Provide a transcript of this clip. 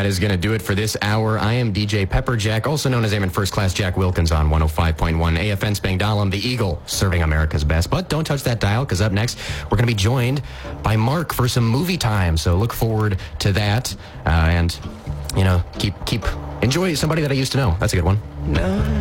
that is going to do it for this hour. I am DJ Pepperjack, also known as Airman First Class Jack Wilkins on 105.1 AFN Spangdahlem, the Eagle, serving America's best. But don't touch that dial, because up next, we're going to be joined by Mark for some movie time. So look forward to that. And, you know, keep enjoy somebody that I used to know. That's a good one. No.